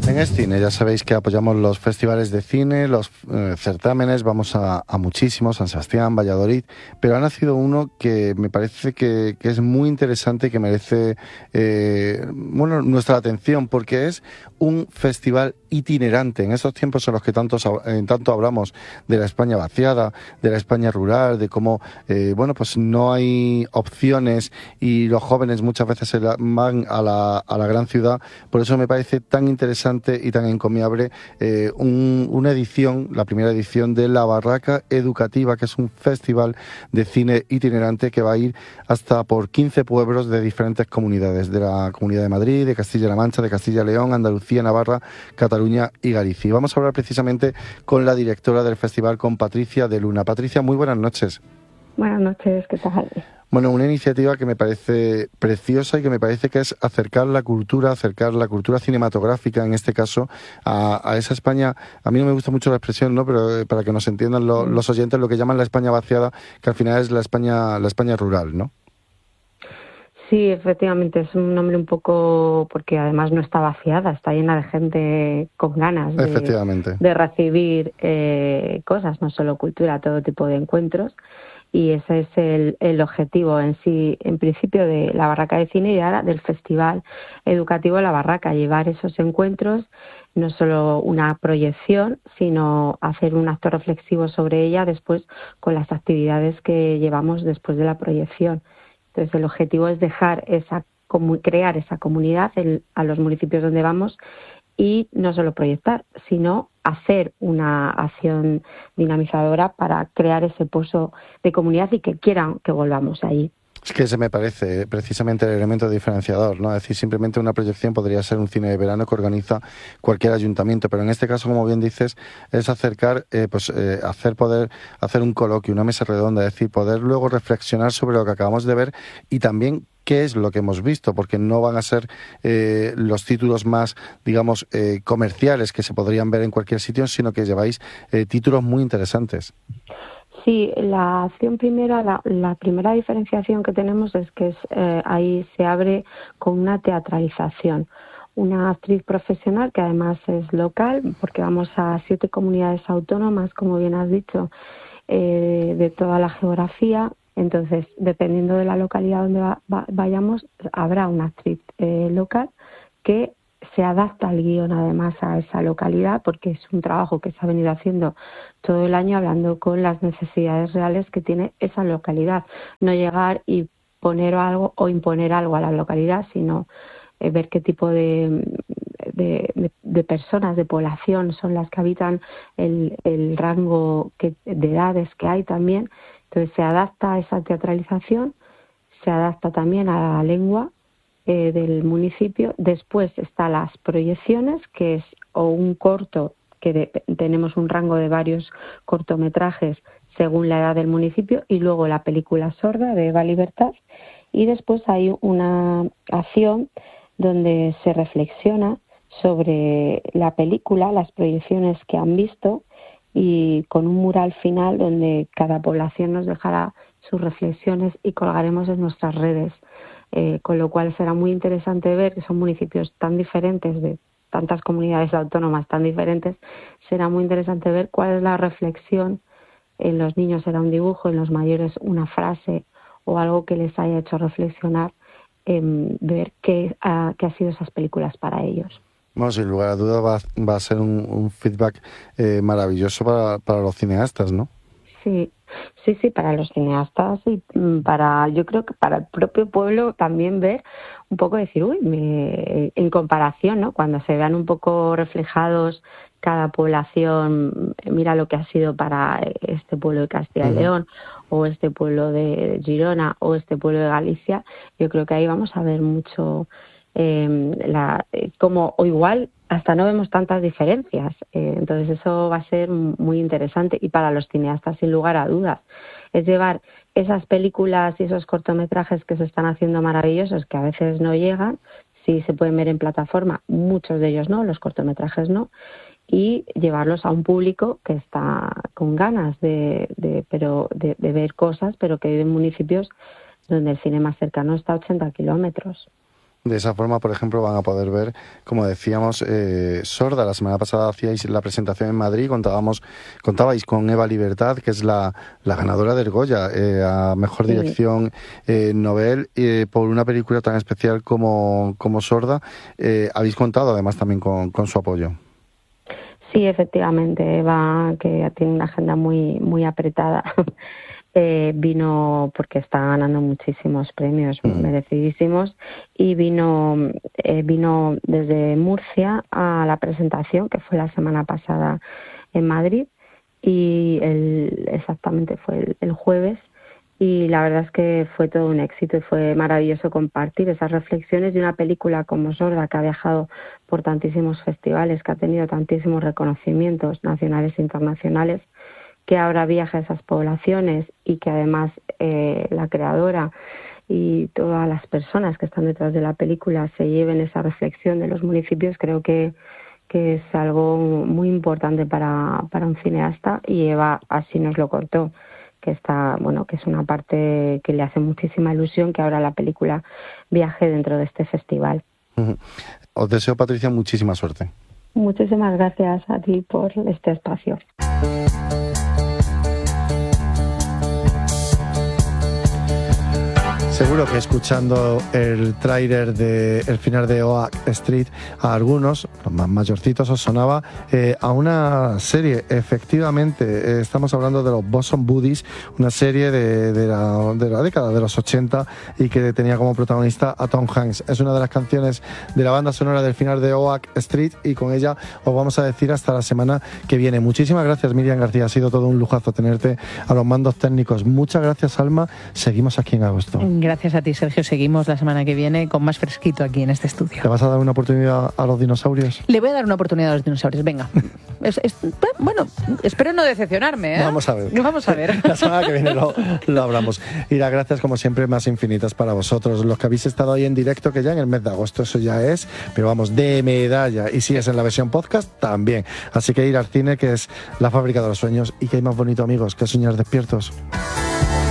En Escine ya sabéis que apoyamos los festivales de cine, los certámenes, vamos a muchísimos, San Sebastián, Valladolid, pero ha nacido uno que me parece que es muy interesante y que merece nuestra atención, porque es un festival itinerante. En estos tiempos en los que tanto hablamos de la España vaciada, de la España rural, de cómo pues no hay opciones y los jóvenes muchas veces van a la gran ciudad. Por eso me parece tan interesante y tan encomiable una edición, la primera edición de La Barraca Educativa, que es un festival de cine itinerante que va a ir hasta por 15 pueblos de diferentes comunidades, de la Comunidad de Madrid, de Castilla-La Mancha, de Castilla y León, Andalucía, Navarra, Cataluña y Galicia. Y vamos a hablar precisamente con la directora del festival, con Patricia de Luna. Patricia, muy buenas noches. Buenas noches, ¿qué tal? Bueno, una iniciativa que me parece preciosa y que me parece que es acercar la cultura cinematográfica, en este caso, a esa España. A mí no me gusta mucho la expresión, ¿no? Pero para que nos entiendan los oyentes, lo que llaman la España vaciada, que al final es la España rural, ¿no? Sí, efectivamente, es un nombre un poco, porque además no está vaciada, está llena de gente con ganas de recibir cosas, no solo cultura, todo tipo de encuentros. Y ese es el objetivo en sí, en principio, de la Barraca de Cine y ahora del Festival Educativo La Barraca, llevar esos encuentros, no solo una proyección, sino hacer un acto reflexivo sobre ella después con las actividades que llevamos después de la proyección. Entonces, el objetivo es crear esa comunidad a los municipios donde vamos y no solo proyectar, sino hacer una acción dinamizadora para crear ese pozo de comunidad y que quieran que volvamos allí. Es que ese me parece precisamente el elemento diferenciador, ¿no? Es decir, simplemente una proyección podría ser un cine de verano que organiza cualquier ayuntamiento, pero en este caso, como bien dices, es poder hacer un coloquio, una mesa redonda, es decir, poder luego reflexionar sobre lo que acabamos de ver y también qué es lo que hemos visto, porque no van a ser los títulos más, digamos, comerciales que se podrían ver en cualquier sitio, sino que lleváis títulos muy interesantes. Sí, la acción primera, la primera diferenciación que tenemos es que ahí se abre con una teatralización. Una actriz profesional que además es local, porque vamos a 7 comunidades autónomas, como bien has dicho, de toda la geografía. Entonces, dependiendo de la localidad donde vayamos, habrá una actriz local que se adapta al guión además a esa localidad, porque es un trabajo que se ha venido haciendo todo el año hablando con las necesidades reales que tiene esa localidad. No llegar y poner algo o imponer algo a la localidad, sino ver qué tipo de personas, de población son las que habitan, el rango de edades que hay también. Entonces se adapta a esa teatralización, se adapta también a la lengua del municipio. Después están las proyecciones, que es o un corto, que tenemos un rango de varios cortometrajes según la edad del municipio, y luego la película sorda de Eva Libertad. Y después hay una acción donde se reflexiona sobre la película, las proyecciones que han visto, y con un mural final donde cada población nos dejará sus reflexiones y colgaremos en nuestras redes. Con lo cual será muy interesante ver que son municipios tan diferentes, de tantas comunidades autónomas tan diferentes. Será muy interesante ver cuál es la reflexión. En los niños será un dibujo, en los mayores una frase o algo que les haya hecho reflexionar, ver qué ha sido esas películas para ellos. Bueno, sin lugar a dudas va a ser un feedback maravilloso para los cineastas, ¿no? Sí, para los cineastas y yo creo que para el propio pueblo también ver un poco, decir, en comparación, ¿no? Cuando se vean un poco reflejados cada población, mira lo que ha sido para este pueblo de Castilla y León, o este pueblo de Girona, o este pueblo de Galicia. Yo creo que ahí vamos a ver mucho o igual hasta no vemos tantas diferencias. Entonces eso va a ser muy interesante, y para los cineastas sin lugar a dudas es llevar esas películas y esos cortometrajes que se están haciendo maravillosos, que a veces no llegan, sí se pueden ver en plataforma, muchos de ellos no, los cortometrajes no, y llevarlos a un público que está con ganas de ver cosas, pero que vive en municipios donde el cine más cercano está a 80 kilómetros. De esa forma, por ejemplo, van a poder ver, como decíamos, Sorda. La semana pasada hacíais la presentación en Madrid, contabais con Eva Libertad, que es la ganadora del Goya a Mejor Dirección Nobel, por una película tan especial como Sorda. Habéis contado además también con su apoyo. Sí, efectivamente, Eva, que tiene una agenda muy, muy apretada, vino porque está ganando muchísimos premios merecidísimos y vino desde Murcia a la presentación, que fue la semana pasada en Madrid, y exactamente fue el jueves, y la verdad es que fue todo un éxito y fue maravilloso compartir esas reflexiones de una película como Sorda, que ha viajado por tantísimos festivales, que ha tenido tantísimos reconocimientos nacionales e internacionales, que ahora viaja a esas poblaciones y que además la creadora y todas las personas que están detrás de la película se lleven esa reflexión de los municipios. Creo que es algo muy importante para un cineasta, y Eva así nos lo contó, que es una parte que le hace muchísima ilusión que ahora la película viaje dentro de este festival. Os deseo, Patricia, muchísima suerte. Muchísimas gracias a ti por este espacio. Seguro que escuchando el tráiler del final de Oak Street, a algunos, los más mayorcitos, os sonaba a una serie. Efectivamente, estamos hablando de los Bosom Buddies, una serie de la década de los 80 y que tenía como protagonista a Tom Hanks. Es una de las canciones de la banda sonora del final de Oak Street, y con ella os vamos a decir hasta la semana que viene. Muchísimas gracias, Miriam García. Ha sido todo un lujazo tenerte a los mandos técnicos. Muchas gracias, Alma. Seguimos aquí en agosto. Gracias a ti, Sergio. Seguimos la semana que viene con más fresquito aquí en este estudio. ¿Te vas a dar una oportunidad a los dinosaurios? Le voy a dar una oportunidad a los dinosaurios, venga. Bueno, espero no decepcionarme, ¿eh? Vamos a ver. Vamos a ver. La semana que viene lo hablamos. Y las gracias, como siempre, más infinitas para vosotros, los que habéis estado ahí en directo, que ya en el mes de agosto eso ya es, pero vamos, de medalla. Y si es en la versión podcast, también. Así que ir al cine, que es la fábrica de los sueños, y que hay más bonito, amigos, que soñar despiertos.